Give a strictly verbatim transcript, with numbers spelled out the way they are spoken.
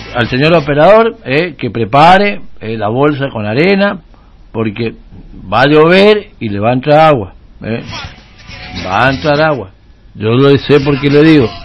al señor operador eh, que prepare eh, la bolsa con arena, porque va a llover y le va a entrar agua, eh. va a entrar agua, yo lo sé porque le digo.